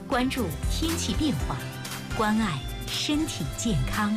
关注天气变化，关爱身体健康。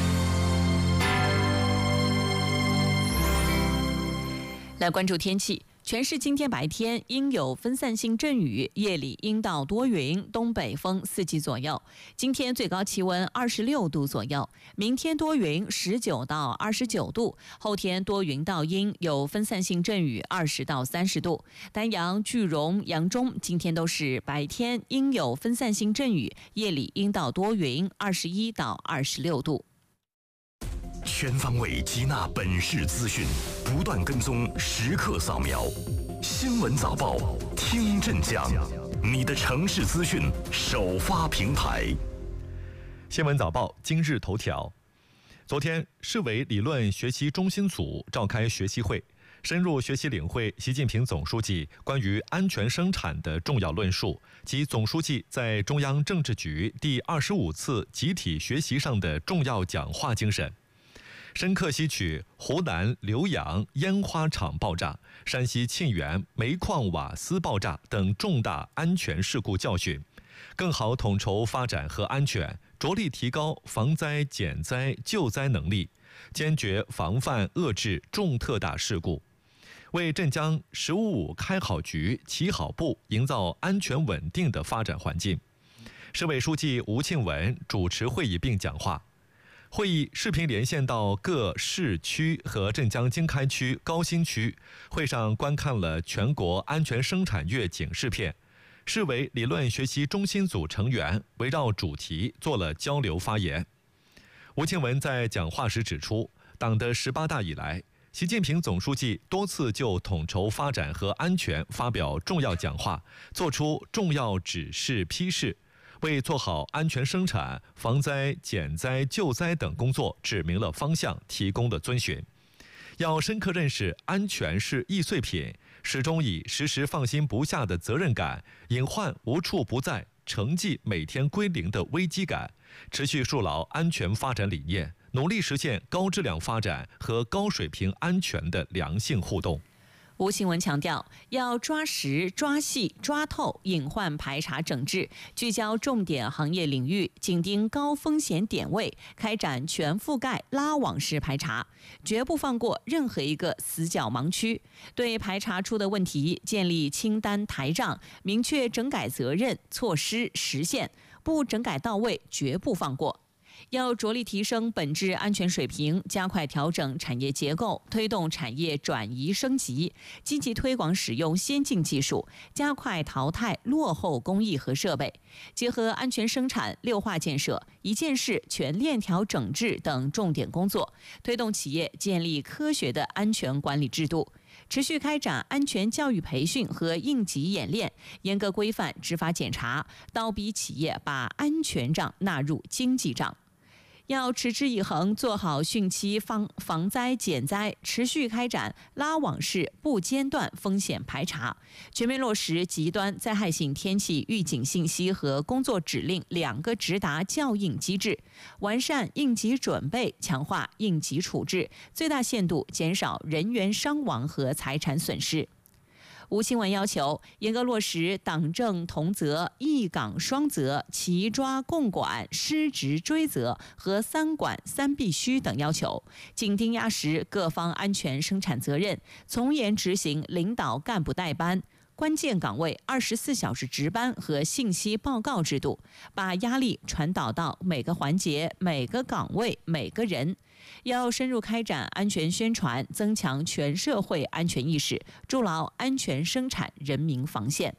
来关注天气。全市今天白天应有分散性阵雨，夜里阴到多云，东北风4级左右。今天最高气温26度左右，明天多云19到29度，后天多云到阴，有分散性阵雨20到30度。丹阳、句容、扬中今天都是白天应有分散性阵雨，夜里阴到多云21到26度。 全方位接纳本市资讯，不断跟踪，时刻扫描。新闻早报，听镇江，你的城市资讯首发平台。 新闻早报今日头条：昨天，市委理论学习中心组召开学习会，深入学习领会习近平总书记关于安全生产的重要论述及总书记在中央政治局第25次集体学习上的重要讲话精神。深刻吸取湖南浏阳烟花厂爆炸、山西沁源煤矿瓦斯爆炸等重大安全事故教训，更好统筹发展和安全，着力提高防灾减灾救灾能力，坚决防范遏制重特大事故，为镇江“十五五”开好局、起好步营造安全稳定的发展环境。市委书记吴庆文主持会议并讲话。会议视频连线到各市区和镇江经开区、高新区，会上观看了全国安全生产月警示片。市委理论学习中心组成员围绕主题做了交流发言。吴庆文在讲话时指出，党的18大以来，习近平总书记多次就统筹发展和安全发表重要讲话，作出重要指示批示，为做好安全生产、防灾减灾救灾等工作指明了方向，提供了遵循。要深刻认识安全是易碎品，始终以时时放心不下的责任感、隐患无处不在、成绩每天归零的危机感，持续树牢安全发展理念，努力实现高质量发展和高水平安全的良性互动。 吴庆文强调，要抓实、抓细、抓透隐患排查整治，聚焦重点行业领域，紧盯高风险点位，开展全覆盖拉网式排查，绝不放过任何一个死角盲区。对排查出的问题建立清单台账，明确整改责任、措施实现，不整改到位，绝不放过。要着力提升本质安全水平，加快调整产业结构，推动产业转移升级，积极推广使用先进技术，加快淘汰落后工艺和设备，结合安全生产、六化建设、一件事全链条整治等重点工作，推动企业建立科学的安全管理制度，持续开展安全教育培训和应急演练，严格规范执法检查，倒逼企业把安全账纳入经济账。要持之以恒做好汛期防灾减灾，持续开展拉网式不间断风险排查，全面落实极端灾害性天气预警信息和工作指令2个直达校应机制，完善应急准备，强化应急处置，最大限度减少人员伤亡和财产损失。吴庆文要求严格落实党政同责、一岗双责、齐抓共管、失职追责和3管3必须等要求，紧盯压实各方安全生产责任，从严执行领导干部带班、关键岗位24小时值班和信息报告制度，把压力传导到每个环节、每个岗位、每个人。要深入开展安全宣传，增强全社会安全意识，筑牢安全生产人民防线。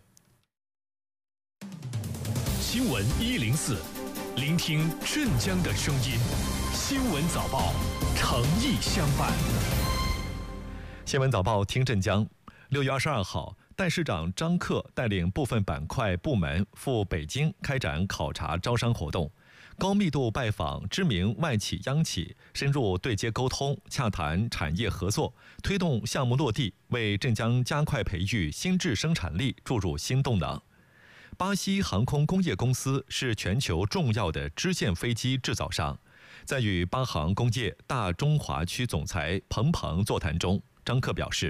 新闻104，聆听镇江的声音。新闻早报，诚意相伴。 新闻早报听镇江。6月22号，代市长张克带领部分板块部门赴北京开展考察招商活动，高密度拜访知名外企央企，深入对接沟通，洽谈产业合作，推动项目落地，为镇江加快培育新质生产力注入新动能。巴西航空工业公司是全球重要的支线飞机制造商，在与巴航工业大中华区总裁彭鹏座谈中，张克表示，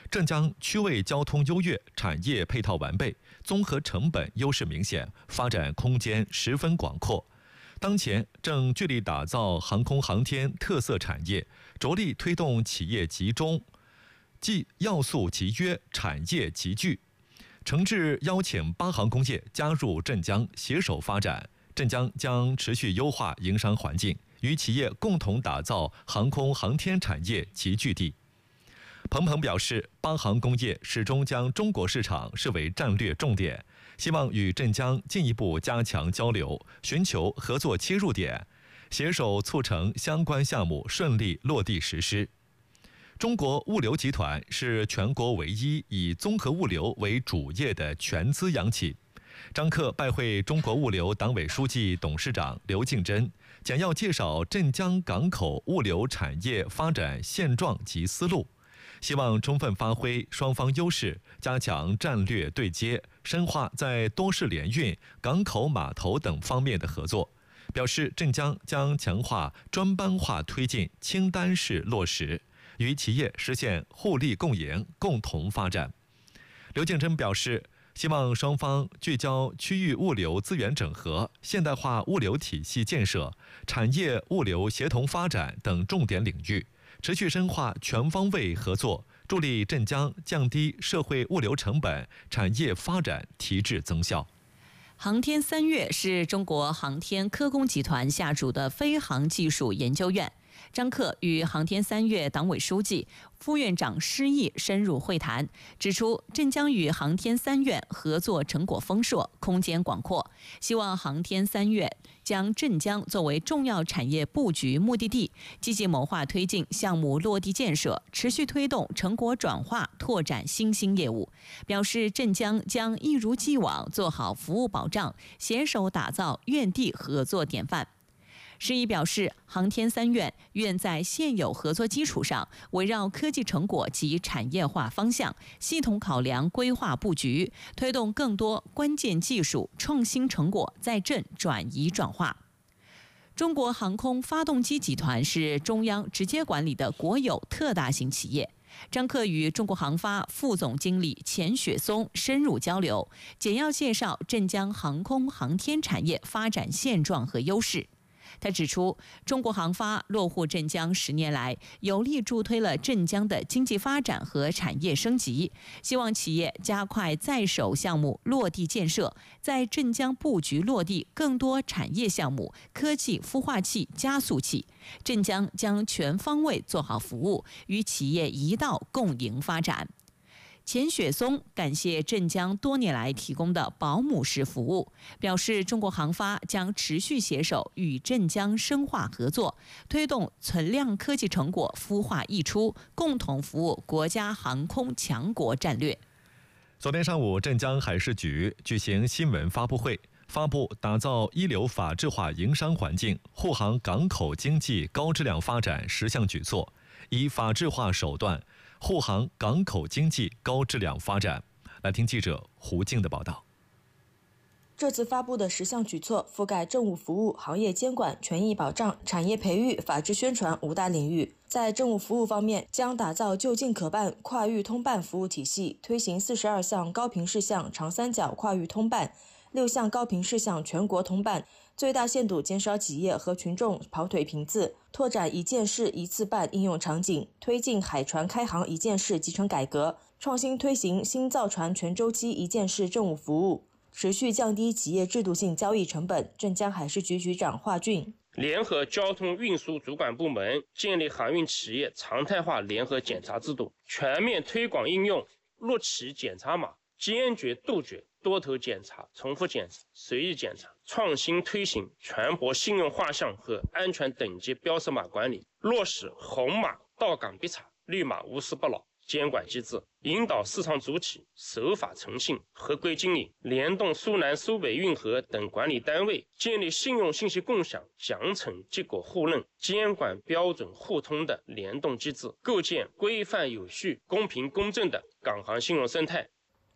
镇江区位交通优越，产业配套完备，综合成本优势明显，发展空间十分广阔。当前正聚力打造航空航天特色产业，着力推动企业集中、要素集约、产业集聚。诚挚邀请八航工业加入镇江，携手发展。镇江将持续优化营商环境，与企业共同打造航空航天产业集聚地。彭鹏表示，八航工业始终将中国市场视为战略重点，希望与镇江进一步加强交流，寻求合作切入点，携手促成相关项目顺利落地实施。中国物流集团是全国唯一以综合物流为主业的全资央企。张克拜会中国物流党委书记、董事长刘敬珍，简要介绍镇江港口物流产业发展现状及思路，希望充分发挥双方优势，加强战略对接，深化在多式联运、港口码头等方面的合作。表示镇江将强化专班化推进清单式落实，与企业实现互利共赢、共同发展。刘敬珍表示，希望双方聚焦区域物流资源整合、现代化物流体系建设、产业物流协同发展等重点领域，持续深化全方位合作，助力镇江降低社会物流成本，产业发展提质增效。 航天3月是中国航天科工集团下属的飞航技术研究院。张克与航天3月党委书记、副院长施毅深入会谈，指出镇江与航天3院合作成果丰硕，空间广阔，希望航天3院将镇江作为重要产业布局目的地，积极谋划推进项目落地建设，持续推动成果转化，拓展新兴业务。表示镇江将一如既往做好服务保障，携手打造院地合作典范。施毅表示，航天3院愿在现有合作基础上，围绕科技成果及产业化方向，系统考量规划布局，推动更多关键技术创新成果在镇转移转化。中国航空发动机集团是中央直接管理的国有特大型企业。张克与中国航发副总经理钱雪松深入交流，简要介绍镇江航空航天产业发展现状和优势。他指出，中国航发落户镇江10年来，有力助推了镇江的经济发展和产业升级。希望企业加快在手项目落地建设，在镇江布局落地更多产业项目、科技孵化器、加速器。镇江将全方位做好服务，与企业一道共赢发展。钱雪松感谢镇江多年来提供的保姆式服务，表示中国航发将持续携手与镇江深化合作，推动存量科技成果孵化溢出，共同服务国家航空强国战略。 昨天上午，镇江海事局举行新闻发布会，发布打造一流法治化营商环境、护航港口经济高质量发展10项举措，以法治化手段护航港口经济高质量发展。来听记者胡静的报道。 这次发布的10项举措覆盖政务服务、行业监管、权益保障、产业培育、法治宣传5大领域。在政务服务方面，将打造就近可办、跨域通办服务体系，推行42项高频事项长三角跨域通办，6项高频事项全国通办，最大限度减少企业和群众跑腿频次，拓展一件事一次办应用场景，推进海船开航一件事集成改革，创新推行新造船全周期一件事政务服务，持续降低企业制度性交易成本。镇江海事局局长华俊联合交通运输主管部门建立航运企业常态化联合检查制度，全面推广应用陆企检查码，坚决杜绝多头检查、重复检查、随意检查，创新推行全国信用画像和安全等级标识码管理，落实红码到岗必查、绿码无事不扰监管机制，引导市场主体守法诚信、合规经营，联动苏南、苏北运河等管理单位，建立信用信息共享、奖惩结果互认、监管标准互通的联动机制，构建规范有序、公平公正的港航信用生态。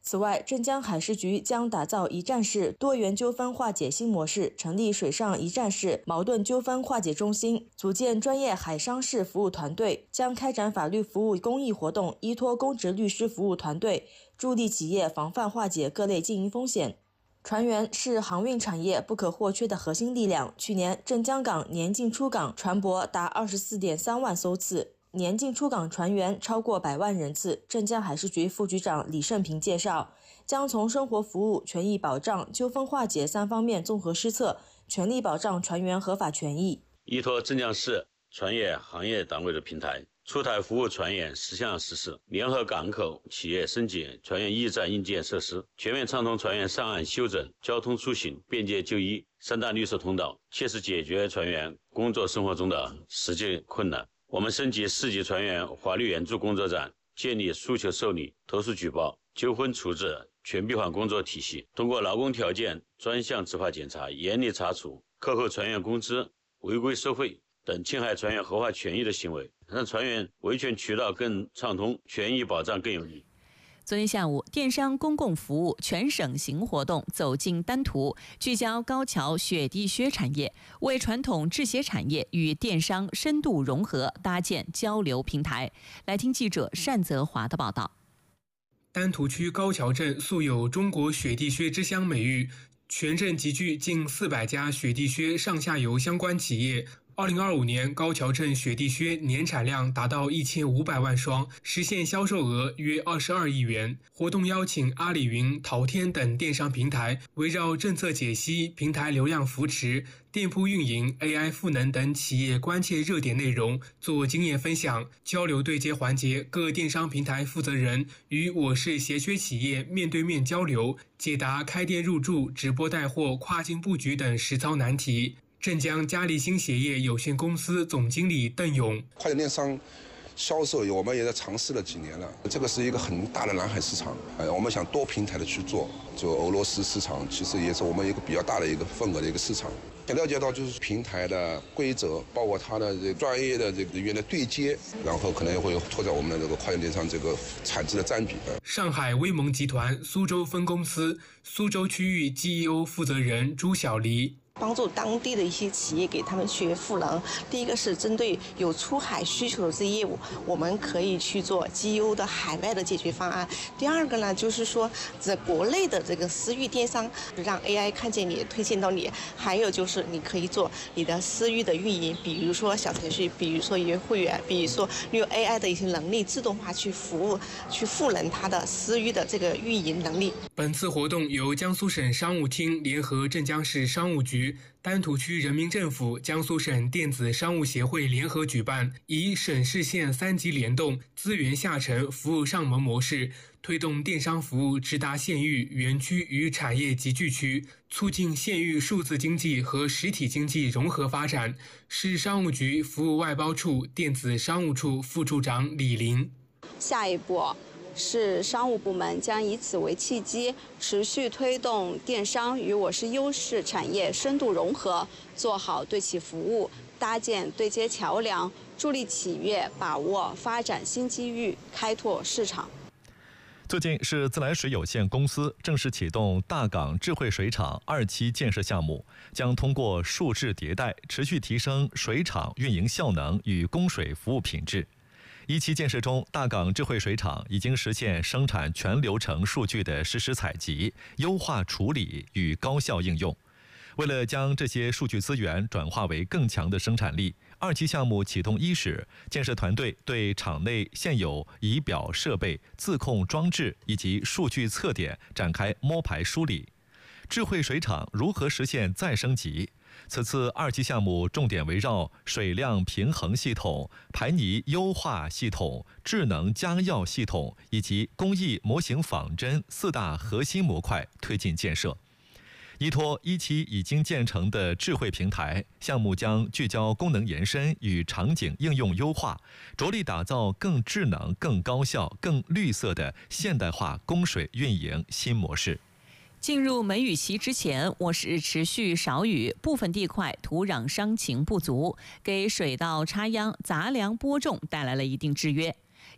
此外，镇江海事局将打造一站式多元纠纷化解新模式，成立水上一站式矛盾纠纷化解中心，组建专业海商事服务团队，将开展法律服务公益活动，依托公职律师服务团队，助力企业防范化解各类经营风险。船员是航运产业不可或缺的核心力量。去年，镇江港年进出港船舶达24.3万艘次。年进出港船员超过100万人次。镇江海事局副局长李胜平介绍，将从生活服务、权益保障、纠纷化解3方面综合施策，全力保障船员合法权益。 依托镇江市船业行业单位的平台，出台服务船员10项实施，联合港口企业升级船员驿站硬件设施，全面畅通船员上岸休整、交通出行、便捷就医3大绿色通道，切实解决船员工作生活中的实际困难。我们升级4级船员法律援助工作站，建立诉求受理、投诉举报、纠纷处置全闭环工作体系，通过劳工条件专项执法检查，严厉查处克扣船员工资、违规收费等侵害船员合法权益的行为，让船员维权渠道更畅通，权益保障更有力。 昨天下午，电商公共服务全省行活动走进丹徒，聚焦高桥雪地靴产业，为传统制鞋产业与电商深度融合搭建交流平台。来听记者单泽华的报道。 丹徒区高桥镇素有中国雪地靴之乡美誉，全镇集聚近400家雪地靴上下游相关企业。2025年，高桥镇雪地靴年产量达到1500万双，实现销售额约22亿元。活动邀请阿里云、淘天等电商平台，围绕政策解析、平台流量扶持、店铺运营、AI 赋能等企业关切热点内容做经验分享、交流对接环节，各电商平台负责人与我市鞋靴企业面对面交流，解答开店入驻、直播带货、跨境布局等实操难题。镇江嘉利新鞋业有限公司总经理邓勇： 跨境电商销售我们也在尝试了几年了，这个是一个很大的蓝海市场，我们想多平台的去做，就俄罗斯市场其实也是我们一个比较大的一个份额的一个市场。也了解到就是平台的规则，包括它的这专业的这个人员的对接，然后可能也会拓展我们的这个跨境电商这个产值的占比。 上海威盟集团苏州分公司苏州区域 GEO 负责人朱小黎： 帮助当地的一些企业给他们去赋能。第一个是针对有出海需求的这些业务，我们可以去做 GEO 的海外的解决方案。第二个呢，就是说在国内的这个私域电商，让 AI 看见你，推荐到你。还有就是你可以做你的私域的运营，比如说小程序，比如说一些会员，比如说利用 AI 的一些能力，自动化去服务、去赋能它的私域的这个运营能力。 本次活动由江苏省商务厅联合镇江市商务局、丹徒区人民政府、江苏省电子商务协会联合举办，以省市县3级联动、资源下沉、服务上门模式，推动电商服务直达县域、园区与产业集聚区，促进县域数字经济和实体经济融合发展。市商务局服务外包处电子商务处副处长李林： 下一步市商务部门将以此为契机，持续推动电商与我市优势产业深度融合，做好对企服务，搭建对接桥梁，助力企业把握发展新机遇，开拓市场。 最近，市自来水有限公司正式启动大港智慧水厂2期建设项目，将通过数质迭代，持续提升水厂运营效能与供水服务品质。1期建设中，大港智慧水厂已经实现生产全流程数据的实时采集、优化处理与高效应用。为了将这些数据资源转化为更强的生产力，2期项目启动伊始，建设团队对厂内现有仪表设备、自控装置以及数据测点展开摸排梳理。智慧水厂如何实现再升级？此次2期项目重点围绕水量平衡系统、排泥优化系统、智能加药系统以及工艺模型仿真4大核心模块推进建设。依托1期已经建成的智慧平台，项目将聚焦功能延伸与场景应用优化，着力打造更智能、更高效、更绿色的现代化供水运营新模式。 进入梅雨期之前，我市持续少雨，部分地块土壤伤情不足，给水稻插秧、杂粮播种带来了一定制约。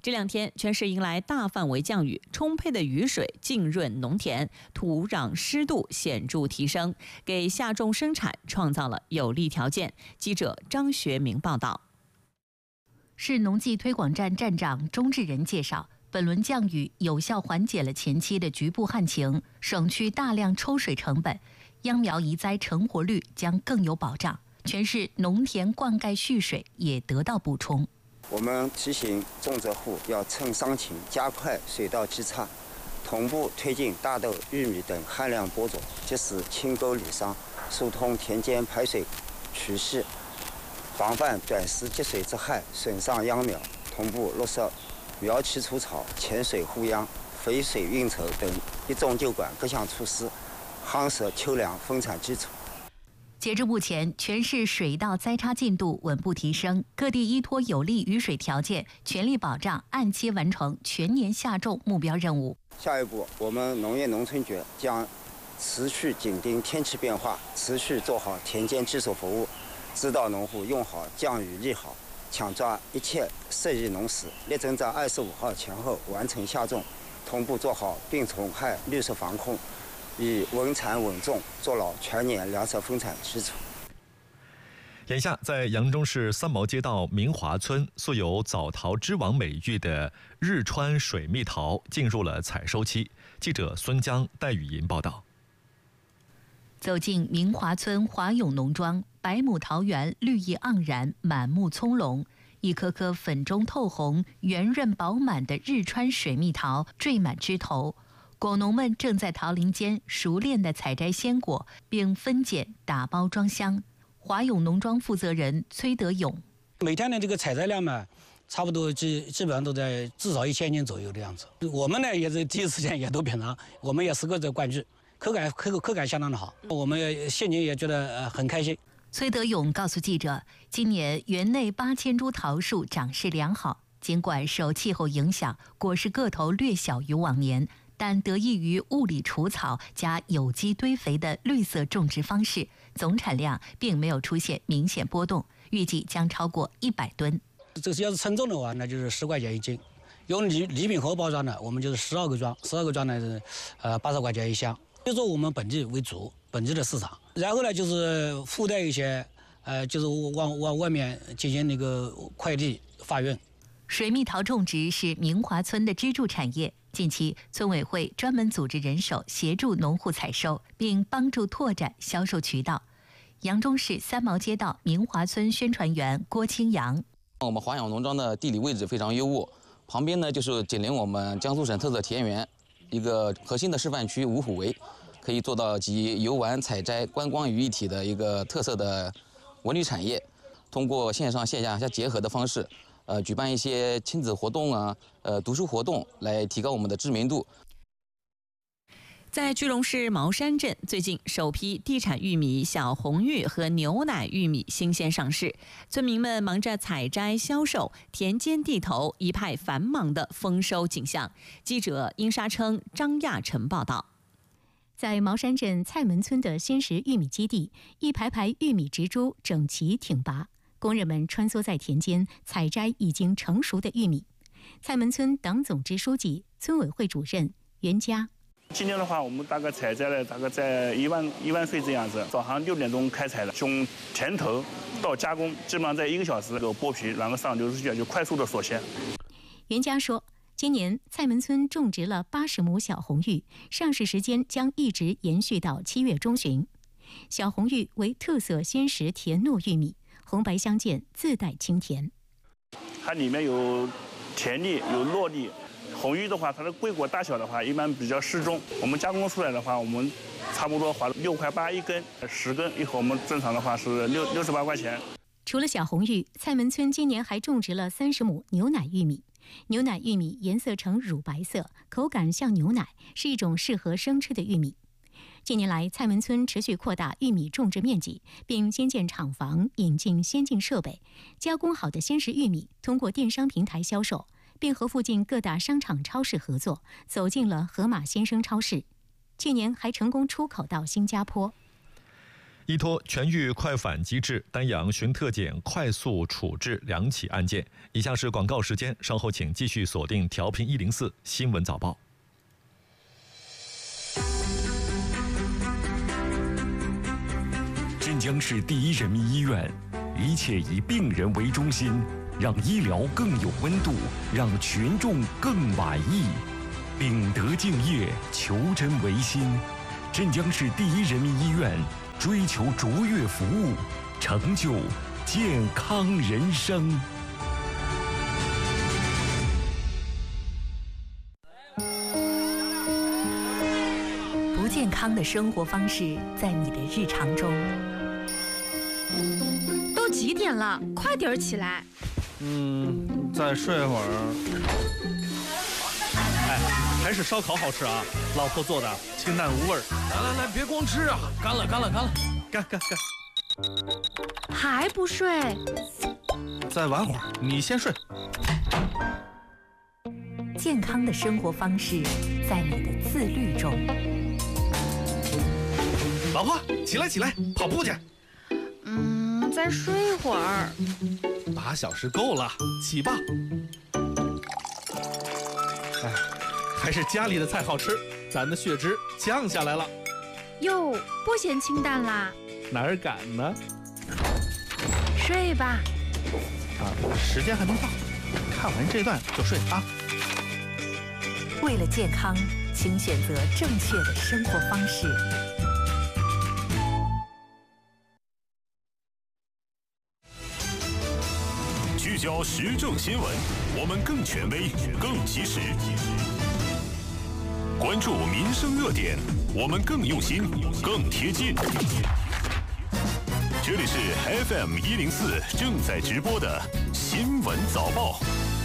这2天，全市迎来大范围降雨，充沛的雨水浸润农田，土壤湿度显著提升，给下种生产创造了有利条件。记者张学明报道。 市农技推广站站长钟志仁介绍，本轮降雨有效缓解了前期的局部旱情，省去大量抽水成本，秧苗移栽成活率将更有保障。全市农田灌溉蓄水也得到补充。 我们提醒种植户要趁伤情加快水稻基插，同步推进大豆、玉米等旱量播种，及时清沟理桑，疏通田间排水渠系，防范短时积水之害损伤秧苗。同步落实苗期除草、潜水护秧、肥水运筹等一种就管各项措施，夯实秋粮丰产基础。 截至目前，全市水稻栽插进度稳步提升，各地依托有利雨水条件，全力保障按期完成全年下种目标任务。 下一步，我们农业农村局将持续紧盯天气变化，持续做好田间技术服务，指导农户用好降雨利好，抢抓一切涉疫农时，力争在25号前后完成下种，同步做好病虫害绿色防控，以稳产稳种做牢全年粮食丰产基础。 眼下，在扬州市三毛街道明华村，素有“早桃之王”美誉的日川水蜜桃进入了采收期。记者孙江、戴雨银报道。 走进明华村华永农庄，百亩桃园绿意盎然，满目葱茏。一颗颗粉中透红、圆润饱满的日川水蜜桃缀满枝头。果农们正在桃林间熟练地采摘鲜果，并分拣打包装箱。华永农庄负责人崔德勇： 每天的这个采摘量嘛，差不多基本上都在至少1000斤左右的样子。我们呢也是第一时间也都品尝，我们也时刻在关注，口感相当的好，我们心情也觉得很开心。 崔德勇告诉记者，今年园内8000株桃树长势良好，尽管受气候影响，果实个头略小于往年，但得益于物理除草加有机堆肥的绿色种植方式，总产量并没有出现明显波动，预计将超过100吨。 这要是称重的话，那就是10块钱1斤；用礼品盒包装的，我们就是12个装，12个装呢是80块钱1箱。就说我们本地为主，本地的市场，然后呢就是附带一些就是往外面进行那个快递发运。 水蜜桃种植是明华村的支柱产业。近期，村委会专门组织人手协助农户采收，并帮助拓展销售渠道。扬州市三毛街道明华村宣传员郭清阳： 我们华永农庄的地理位置非常优渥，旁边呢就是紧邻我们江苏省特色田园，一个核心的示范区五虎围，可以做到集游玩、采摘、观光于一体的一个特色的文旅产业。通过线上线下相结合的方式，举办一些亲子活动啊，读书活动，来提高我们的知名度。 在句容市茅山镇，最近首批地产玉米、小红玉和牛奶玉米新鲜上市，村民们忙着采摘销售，田间地头一派繁忙的丰收景象。记者殷沙称、张亚晨报道。 在茅山镇蔡门村的鲜食玉米基地，一排排玉米植株整齐挺拔，工人们穿梭在田间采摘已经成熟的玉米。蔡门村党总支书记、村委会主任袁家。 今年的话，我们大概采摘了大概在1万穗这样子。早上6点钟开采的，从田头到加工，基本上在1个小时有剥皮，然后上流出去就快速的锁鲜。 袁家说，今年蔡门村种植了80亩小红玉，上市时间将一直延续到7月中旬。小红玉为特色鲜食甜糯玉米，红白相间，自带清甜。 它里面有甜粒，有糯粒。红玉的话，它的桂果大小的话，一般比较适中。我们加工出来的话，我们差不多花6块8一根，10根一盒，我们正常的话是68块钱。 除了小红玉，蔡门村今年还种植了30亩牛奶玉米。牛奶玉米颜色呈乳白色，口感像牛奶，是一种适合生吃的玉米。近年来，蔡门村持续扩大玉米种植面积，并新建厂房，引进先进设备，加工好的鲜食玉米通过电商平台销售，并和附近各大商场超市合作，走进了盒马鲜生超市。去年还成功出口到新加坡。 依托全域快反机制，丹阳巡特检快速处置2起案件。以下是广告时间，稍后请继续锁定调频104新闻早报。 镇江市第一人民医院，一切以病人为中心，让医疗更有温度，让群众更满意。秉德敬业，求真为心。镇江市第一人民医院追求卓越服务，成就健康人生。 不健康的生活方式在你的日常中。 都几点了？快点起来！ 再睡会儿。哎，还是烧烤好吃啊！老婆做的，清淡无味。来，别光吃啊！干了，干！ 还不睡？ 再玩会儿，你先睡。 健康的生活方式在你的自律中。 老婆，起来，跑步去。 再睡会儿。 8小时够了，起吧。哎，还是家里的菜好吃，咱的血脂降下来了。 哟，不嫌清淡啦？ 哪儿敢呢？ 睡吧。 时间还没到，看完这段就睡啊。 为了健康，请选择正确的生活方式。 聚焦时政新闻，我们更权威、更及时；关注民生热点，我们更用心、更贴近。这里是 FM 104正在直播的新闻早报。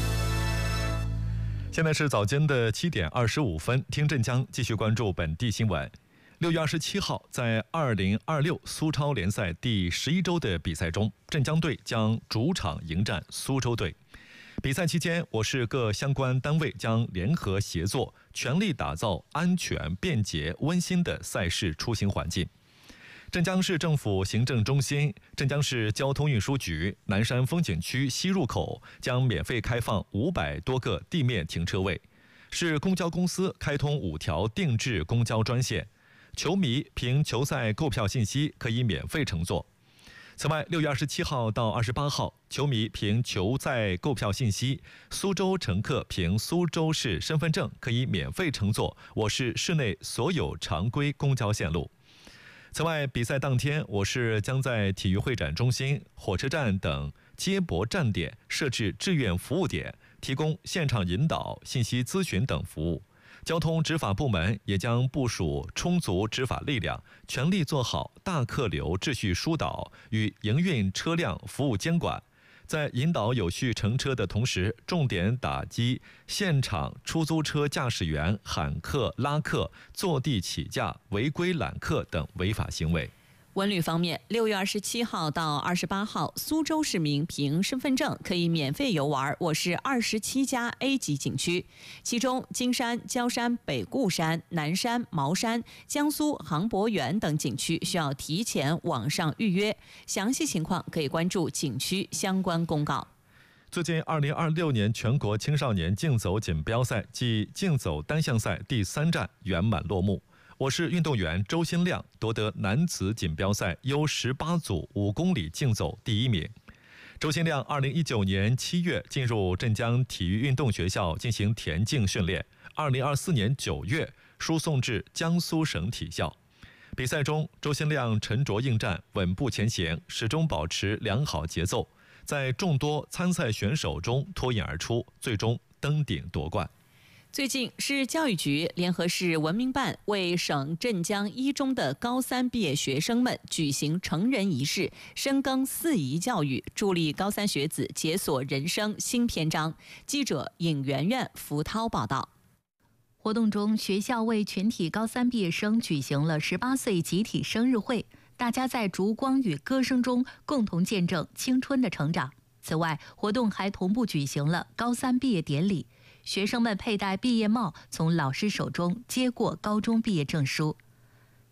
现在是早间的7点25分，听镇江继续关注本地新闻。6月27号，在2026苏超联赛第11周的比赛中，镇江队将主场迎战苏州队。比赛期间，我市各相关单位将联合协作，全力打造安全、便捷、温馨的赛事出行环境。镇江市政府行政中心、镇江市交通运输局南山风景区西入口将免费开放500多个地面停车位，市公交公司开通5条定制公交专线。球迷凭球赛购票信息可以免费乘坐。此外，6月27号到28号，球迷凭球赛购票信息，苏州乘客凭苏州市身份证可以免费乘坐我市市内所有常规公交线路。此外，比赛当天，我市将在体育会展中心、火车站等接驳站点设置志愿服务点，提供现场引导、信息咨询等服务。交通执法部门也将部署充足执法力量，全力做好大客流秩序疏导与营运车辆服务监管，在引导有序乘车的同时，重点打击现场出租车驾驶员喊客、拉客、坐地起价、违规揽客等违法行为。 文旅方面，6月27号到28号，苏州市民凭身份证可以免费游玩我市27家 A 级景区，其中金山、焦山、北固山、南山、茅山、江苏航博园等景区需要提前网上预约，详细情况可以关注景区相关公告。 最近，2026年全国青少年竞走锦标赛暨竞走单项赛第3站圆满落幕。我市运动员周新亮夺得男子锦标赛 U18 组5公里竞走第1名。周新亮2019年7月进入镇江体育运动学校进行田径训练，2024年9月输送至江苏省体校。比赛中，周新亮沉着应战，稳步前行，始终保持良好节奏，在众多参赛选手中脱颖而出，最终登顶夺冠。 最近，市教育局联合市文明办为省镇江一中的高3毕业学生们举行成人仪式，深耕4宜教育，助力高3学子解锁人生新篇章。记者尹媛媛、福涛报道。 活动中，学校为全体高3毕业生举行了18岁集体生日会，大家在烛光与歌声中共同见证青春的成长。此外，活动还同步举行了高3毕业典礼。学生们佩戴毕业帽，从老师手中接过高中毕业证书。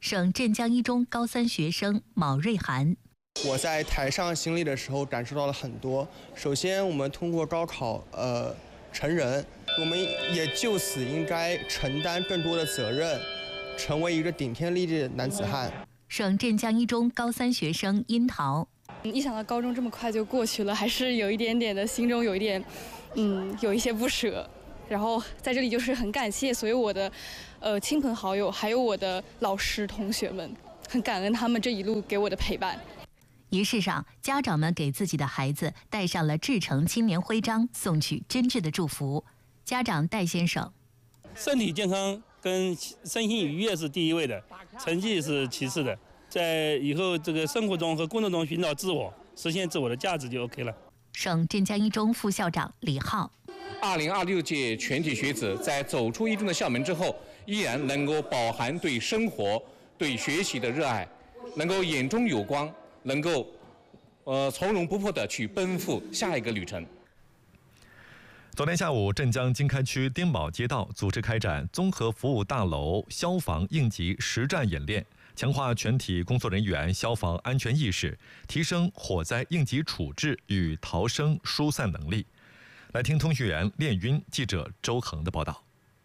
省镇江一中高3学生毛瑞涵。 我在台上经历的时候感受到了很多。首先，我们通过高考成人，我们也就此应该承担更多的责任，成为一个顶天立地的男子汉。 省镇江一中高3学生殷桃。 一想到高中这么快就过去了，还是有一点点的心中有一点，有一些不舍。然后在这里就是很感谢所有我的亲朋好友，还有我的老师同学们，很感恩他们这一路给我的陪伴。 仪式上，家长们给自己的孩子戴上了志诚青年徽章，送去真挚的祝福。家长戴先生： 身体健康跟身心愉悦是第一位的，成绩是其次的。在以后这个生活中和工作中寻找自我，实现自我的价值就 OK 了。 省镇江一中副校长李浩 ：2026届全体学子在走出一中的校门之后，依然能够饱含对生活、对学习的热爱，能够眼中有光，能够从容不迫地去奔赴下一个旅程。 昨天下午，镇江经开区丁卯街道组织开展综合服务大楼消防应急实战演练，强化全体工作人员消防安全意识，提升火灾应急处置与逃生疏散能力。来听通讯员练晕记者周恒的报道。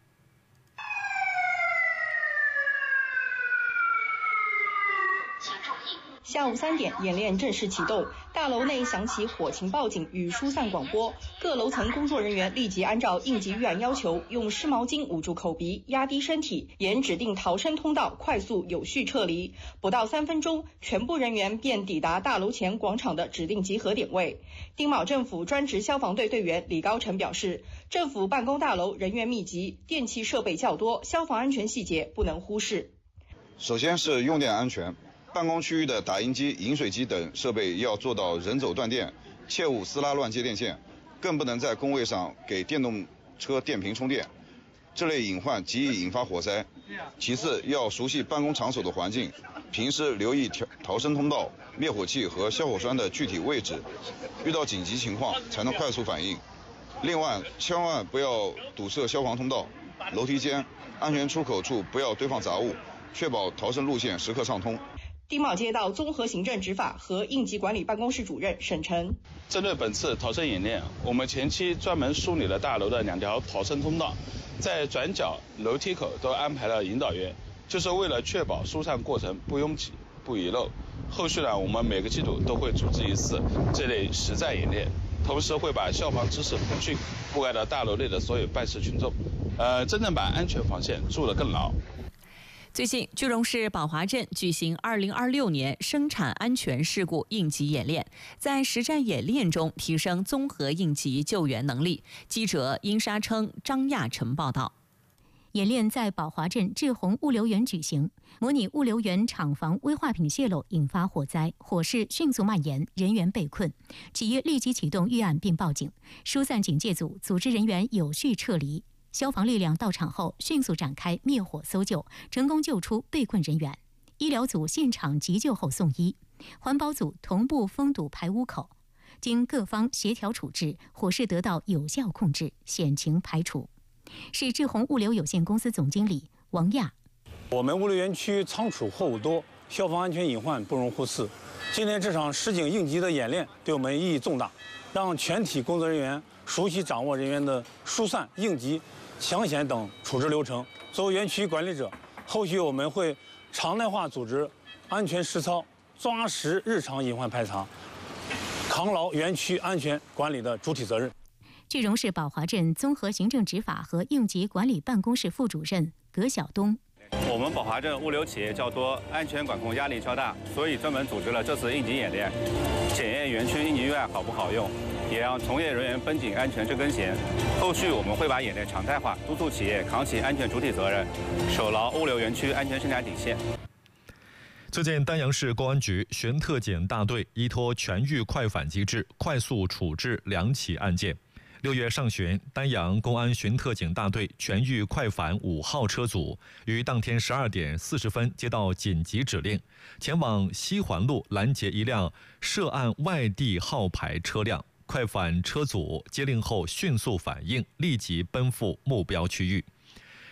下午3点，演练正式启动，大楼内响起火情报警与疏散广播，各楼层工作人员立即按照应急预案要求，用湿毛巾捂住口鼻，压低身体，沿指定逃生通道快速有序撤离。不到3分钟，全部人员便抵达大楼前广场的指定集合点位。丁卯政府专职消防队队员李高成表示，政府办公大楼人员密集，电气设备较多，消防安全细节不能忽视。 首先是用电安全。办公区域的打印机、饮水机等设备要做到人走断电，切勿撕拉乱接电线，更不能在工位上给电动车电瓶充电，这类隐患极易引发火灾。其次，要熟悉办公场所的环境，平时留意逃生通道、灭火器和消火栓的具体位置，遇到紧急情况才能快速反应。另外，千万不要堵塞消防通道、楼梯间、安全出口处不要堆放杂物，确保逃生路线时刻畅通。 丁卯街道综合行政执法和应急管理办公室主任沈晨： 针对本次逃生演练，我们前期专门梳理了大楼的2条逃生通道，在转角、楼梯口都安排了引导员，就是为了确保疏散过程不拥挤、不遗漏。后续呢，我们每个季度都会组织一次这类实战演练，同时会把消防知识培训覆盖到大楼内的所有办事群众，真正把安全防线筑得更牢。 最近，句容市宝华镇举行2026年生产安全事故应急演练，在实战演练中提升综合应急救援能力。记者殷沙称、张亚晨报道。 演练在宝华镇志宏物流园举行，模拟物流园厂房危化品泄漏引发火灾，火势迅速蔓延，人员被困，企业立即启动预案并报警，疏散警戒组组织人员有序撤离。消防力量到场后，迅速展开灭火搜救，成功救出被困人员。医疗组现场急救后送医，环保组同步封堵排污口。经各方协调处置，火势得到有效控制，险情排除。市志宏物流有限公司总经理王亚： 我们物流园区仓储货物多，消防安全隐患不容忽视。今天这场实景应急的演练对我们意义重大，让全体工作人员熟悉掌握人员的疏散、应急、抢险等处置流程。作为园区管理者，后续我们会常态化组织安全实操，抓实日常隐患排查，扛牢园区安全管理的主体责任。 句容市宝华镇综合行政执法和应急管理办公室副主任葛晓东： 我们宝华镇物流企业较多，安全管控压力较大，所以专门组织了这次应急演练，检验园区应急预案好不好用，也让从业人员绷紧安全这根弦。后续我们会把演练常态化，督促企业扛起安全主体责任，守牢物流园区安全生产底线。 最近，丹阳市公安局巡特检大队依托全域快反机制，快速处置2起案件。6月上旬，丹阳公安巡特警大队全域快反5号车组于当天12点40分接到紧急指令，前往西环路拦截一辆涉案外地号牌车辆。快反车组接令后迅速反应，立即奔赴目标区域。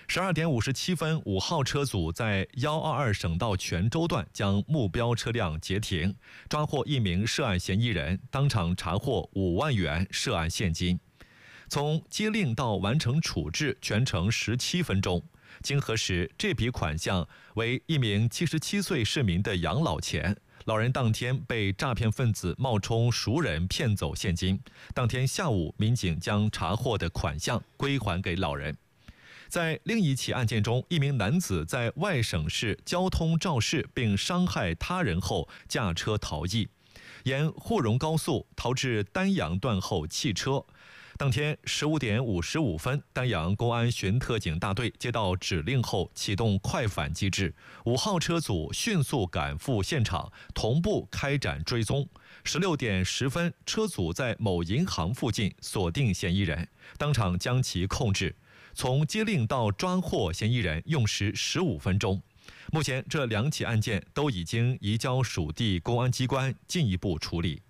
12点57分，5号车组在122省道泉州段将目标车辆截停，抓获1名涉案嫌疑人，当场查获5万元涉案现金。从接令到完成处置全程17分钟。经核实，这笔款项为1名77岁市民的养老钱。老人当天被诈骗分子冒充熟人骗走现金，当天下午，民警将查获的款项归还给老人。在另一起案件中，1名男子在外省市交通肇事并伤害他人后驾车逃逸，沿沪蓉高速逃至丹阳段后弃车。当天15点55分，丹阳公安巡特警大队接到指令后启动快反机制，5号车组迅速赶赴现场，同步开展追踪。16点10分，车组在某银行附近锁定嫌疑人，当场将其控制。从接令到抓获嫌疑人用时15分钟。目前这2起案件都已经移交属地公安机关进一步处理。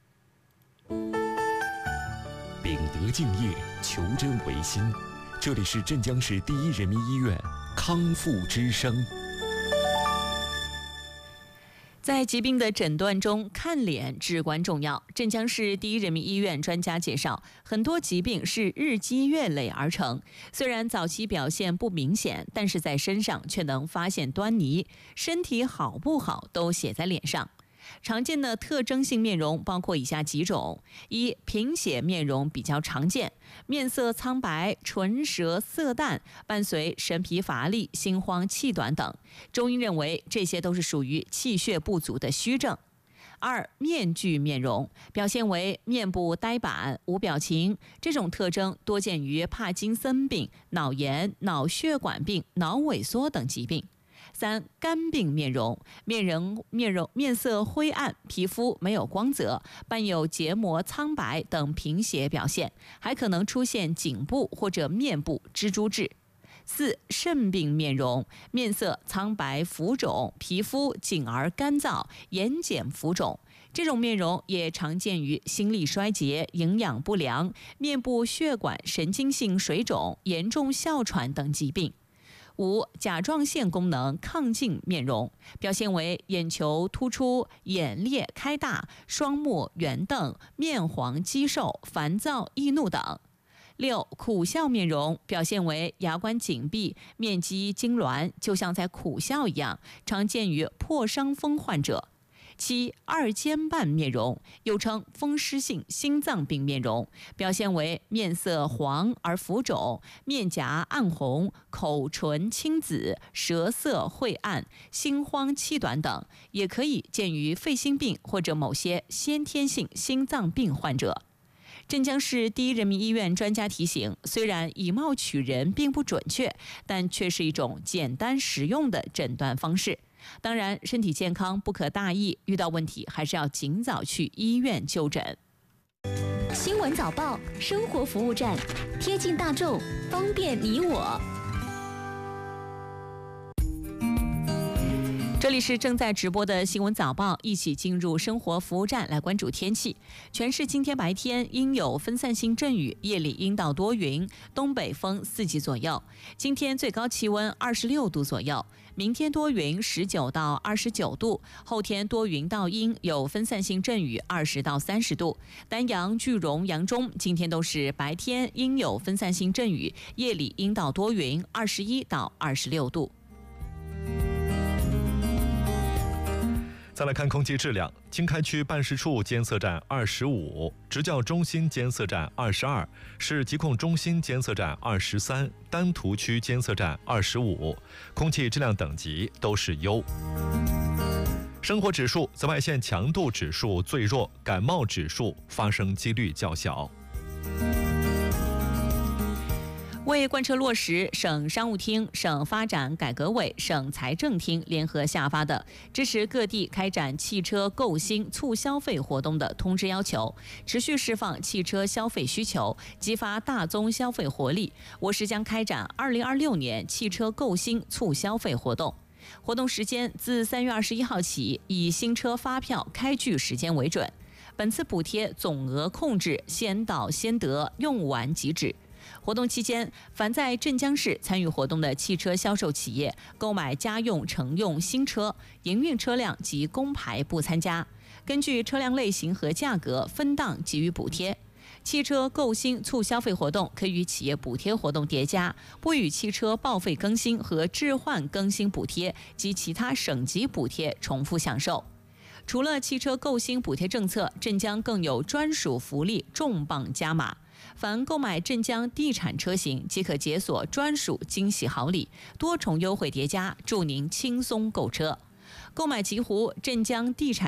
秉德敬业，求真为心。这里是镇江市第一人民医院康复之声。 在疾病的诊断中，看脸至关重要。镇江市第一人民医院专家介绍，很多疾病是日积月累而成，虽然早期表现不明显，但是在身上却能发现端倪。身体好不好都写在脸上。常见的特征性面容包括以下几种：一、贫血面容比较常见，面色苍白、唇舌色淡，伴随神疲乏力、心慌气短等。中医认为这些都是属于气血不足的虚症。2、面具面容，表现为面部呆板、无表情，这种特征多见于帕金森病、脑炎、脑血管病、脑萎缩等疾病。3、肝病面容，面色灰暗，皮肤没有光泽，伴有结膜苍白等贫血表现，还可能出现颈部或者面部蜘蛛痣。4、肾病面容，面色苍白浮肿，皮肤紧而干燥，眼睑浮肿。这种面容也常见于心力衰竭、营养不良、面部血管神经性水肿、严重哮喘等疾病。5、甲状腺功能亢进面容，表现为眼球突出、眼裂开大、双目圆瞪、面黄肌瘦、烦躁易怒等。6、苦笑面容，表现为牙关紧闭、面肌痉挛，就像在苦笑一样，常见于破伤风患者。7、二尖瓣面容，又称风湿性心脏病面容，表现为面色黄而浮肿，面颊暗红，口唇青紫，舌色晦暗，心慌气短等，也可以见于肺心病或者某些先天性心脏病患者。镇江市第一人民医院专家提醒，虽然以貌取人并不准确，但却是一种简单实用的诊断方式。当然，身体健康不可大意，遇到问题还是要尽早去医院就诊。 新闻早报生活服务站，贴近大众，方便你我。 这里是正在直播的新闻早报，一起进入生活服务站来关注天气。全市今天白天阴有分散性阵雨，夜里阴到多云，东北风4级左右。今天最高气温26度左右，明天多云19到29度，后天多云到阴，有分散性阵雨20到30度。丹阳、句容、扬中今天都是白天阴有分散性阵雨，夜里阴到多云21到26度。 再来看空气质量，经开区办事处监测站25，职教中心监测站22，市疾控中心监测站23，丹徒区监测站25，空气质量等级都是优。生活指数，紫外线强度指数最弱，感冒指数发生几率较小。 为贯彻落实省商务厅、省发展改革委、省财政厅联合下发的支持各地开展汽车购新促消费活动的通知要求，持续释放汽车消费需求，激发大宗消费活力，我市将开展2026年汽车购新促消费活动。活动时间自3月21号起，以新车发票开具时间为准。本次补贴总额控制先到先得，用完即止。 活动期间，凡在镇江市参与活动的汽车销售企业购买家用、乘用新车，营运车辆及公牌不参加，根据车辆类型和价格分档给予补贴。汽车购新促消费活动可与企业补贴活动叠加，不与汽车报废更新和置换更新补贴及其他省级补贴重复享受。除了汽车购新补贴政策，镇江更有专属福利重磅加码。凡购买镇江地产车型，即可解锁专属惊喜好礼，多重优惠叠加，助您轻松购车。购买极狐镇江地产